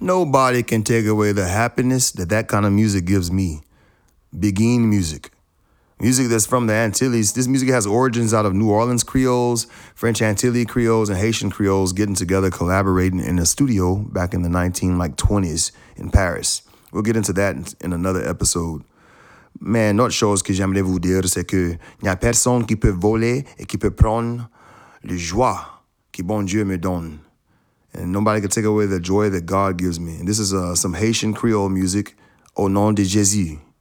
Nobody can take away the happiness that kind of music gives me. Begin music. Music that's from the Antilles. This music has origins out of New Orleans Creoles, French Antilles Creoles, and Haitian Creoles getting together, collaborating in a studio back in the 1920s in Paris. We'll get into that in another episode. Mais une autre chose que j'aimerais vous dire, c'est que il n'y a personne qui peut voler et qui peut prendre la joie que bon Dieu me donne. And nobody can take away the joy that God gives me. And this is some Haitian Creole music, Au nom de Jésus.